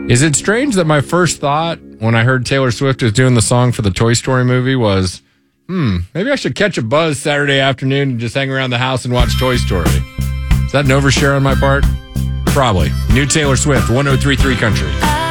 Is it strange that my first thought when I heard Taylor Swift was doing the song for the Toy Story movie was, maybe I should catch a buzz Saturday afternoon and just hang around the house and watch Toy Story? Is that an overshare on my part? Probably. New Taylor Swift, 103.3 Country.